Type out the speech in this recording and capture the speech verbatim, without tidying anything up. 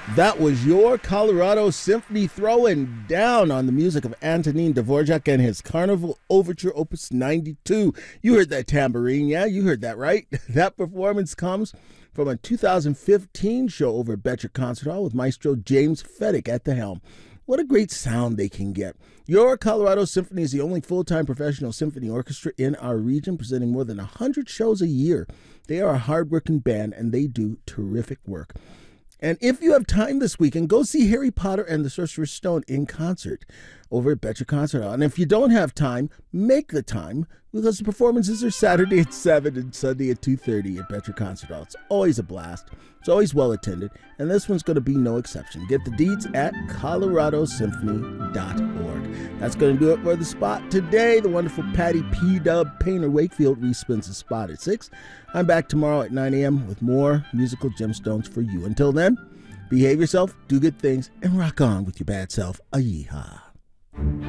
That was your Colorado Symphony throwing down on the music of Antonin Dvorak and his Carnival Overture Opus ninety-two. You heard that tambourine, yeah? You heard that, right? That performance comes from a two thousand fifteen show over at Betcher Concert Hall with Maestro James Fedek at the helm. What a great sound they can get. Your Colorado Symphony is the only full-time professional symphony orchestra in our region, presenting more than one hundred shows a year. They are a hard-working band, and they do terrific work. And if you have time this weekend, go see Harry Potter and the Sorcerer's Stone in concert over at Betcher Concert Hall. And if you don't have time, make the time, because the performances are Saturday at seven and Sunday at two thirty at Betcher Concert Hall. It's always a blast. It's always well attended, and this one's going to be no exception. Get the deeds at colorado symphony dot org. That's going to do it for the spot today. The wonderful Patty P. Dub Painter Wakefield respins the spot at six. I'm back tomorrow at nine a.m. with more musical gemstones for you. Until then, behave yourself, do good things, and rock on with your bad self. A yeehaw.